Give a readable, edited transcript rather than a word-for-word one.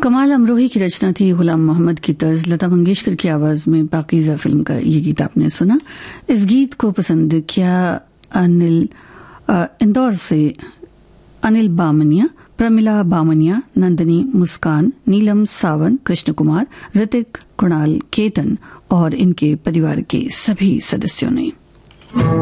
कमाल अमरोही की रचना थी, गुलाम मोहम्मद की तर्ज, लता मंगेशकर की आवाज में पाकीज़ा फिल्म का ये गीत आपने सुना। इस गीत को पसंद किया इंदौर से अनिल बामनिया, प्रमिला बामनिया, नंदनी मुस्कान, नीलम सावन, कृष्ण कुमार, ऋतिक, कुणाल, केतन और इनके परिवार के सभी सदस्यों ने।